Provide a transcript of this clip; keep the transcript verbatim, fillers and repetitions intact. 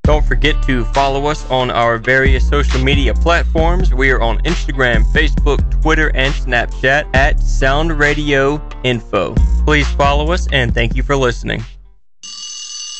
Don't forget to follow us on our various social media platforms. We are on Instagram, Facebook, Twitter, and Snapchat at Sound Radio Info. Please follow us, and thank you for listening.